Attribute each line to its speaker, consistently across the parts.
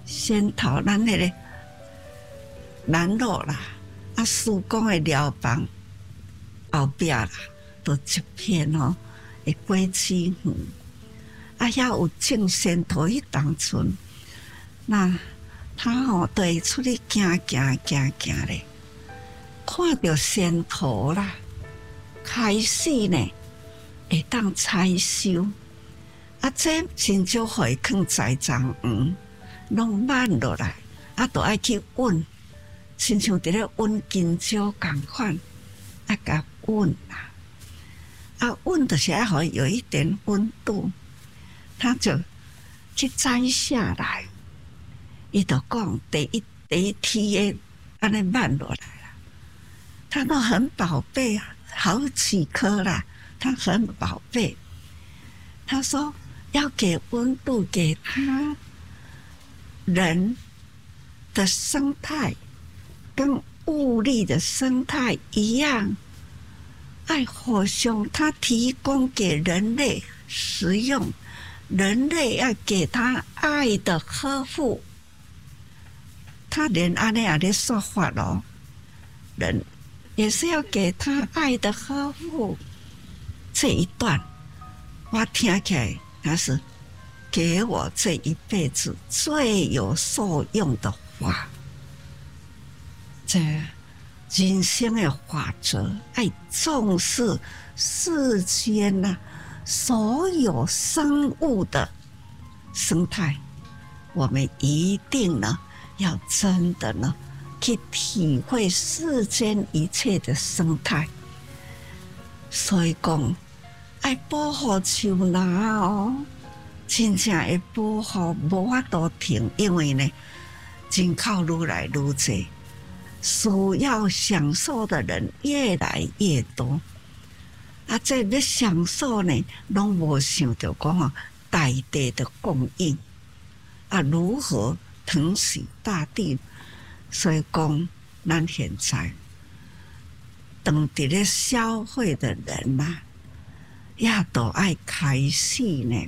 Speaker 1: 先头咱迄个南路啦，啊，施工的寮房后壁啦，都一片吼，会果子园，啊，遐有种仙桃迄当村，那他吼都会出去行咧，看到仙桃啦，开始呢会当采收，啊，这真少会囥栽赃园，拢慢落来，啊，都爱去稳。亲像伫咧温金蕉共款，啊，甲温啦，啊，温就是要互有一点温度，他就去摘下来。伊就讲第一梯的安尼慢落来了，他都很宝贝啊，好几颗啦，他很宝贝。他说要给温度给他人的生态。跟物力的生态一样，爱互相它提供给人类食用，人类要给他爱的呵护。他连安尼也咧说法咯，人也是要给他爱的呵护。这一段我听起来，他是给我这一辈子最有受用的话。这人生的法则，爱重视世间呐所有生物的生态，我们一定呢要真的呢去体会世间一切的生态。所以讲，爱保护树林哦，真正会保护无法度停，因为呢人口愈来愈多。需要享受的人越来越多，啊，这要享受呢，拢无想到讲哦，大地的供应啊，如何疼惜大地？所以讲，咱现在当伫咧消费的人呐，也都爱开始呢，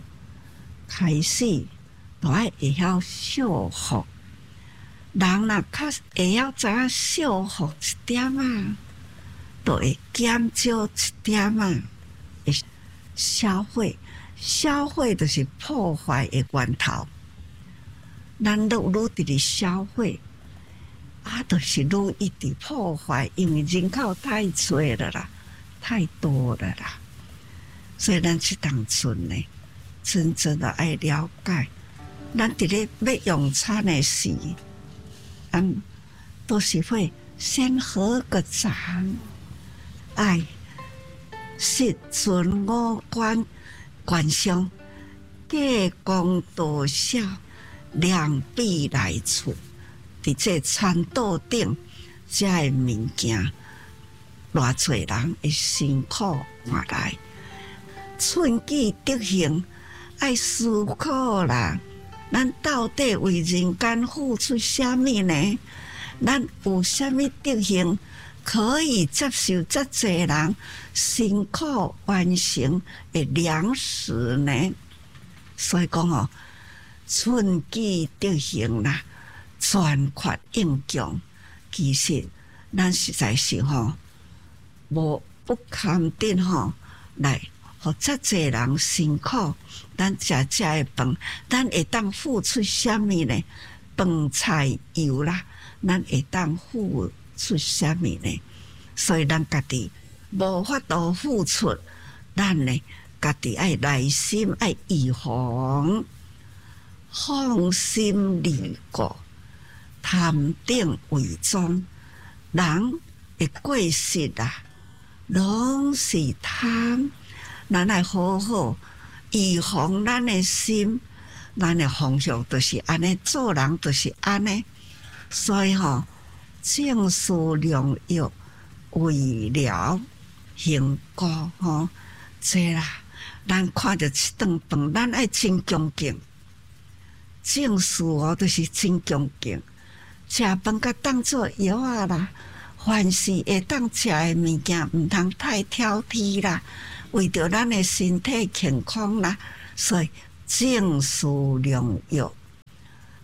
Speaker 1: 都爱会晓惜福。人若较会晓知影惜福一点啊，就会减少一点啊。消费就是破坏的源头。咱愈伫咧消费，啊，就是愈一直破坏，因为人口太多了啦，太多了啦。所以咱这当阵呢，真正的爱了解，咱伫咧要用餐的时。都是会先合个掌，爱识尽五官观相，计公道孝，良币来处。伫这餐桌顶，这个物件，偌侪人会辛苦换来，寸计得行，爱思考啦。咱到底为人间付出什么呢？咱有什么德行可以接受这侪人辛苦完成的粮食呢？所以讲哦，寸计德行啦，全缺应用。其实咱实在是无不堪定来。互遮侪人辛苦，咱食的饭，咱会当付出什么呢？饭菜油啦，咱会当付出什么呢？所以咱家己无法度付出，咱呢家己爱耐心，爱预防，放心利过，贪定为宗。人的过失啊，拢是贪。咱来好好预防咱的心，咱的方向就是安尼，做人就是安尼。所以正事良药，为了幸福这啦。咱看到一顿饭，咱爱真恭敬。正事就是真恭敬，食饭甲当作药啊啦。凡是会当食的物件，毋通太挑剔啦。为着咱的身体健康啦，所以正事良药，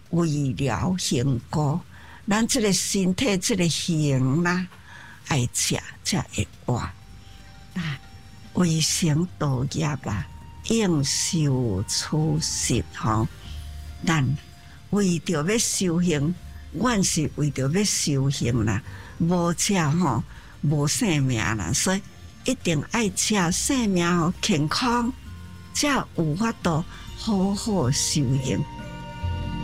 Speaker 1: 为了幸福，咱这个身体这个形啦，爱食才会活。啊，为生道业啦，应受处实吼。咱为着要修行，阮是为着要修行啦，无食吼无性命啦，所以一定爱食性命健康，才有法度好好修行。